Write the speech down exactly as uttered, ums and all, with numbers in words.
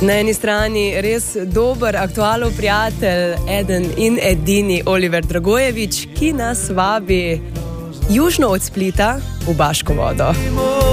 Na eni strani res dober aktualov prijatelj, eden in edini Oliver Dragojević, ki nas vabi južno od Splita v Baško vodo.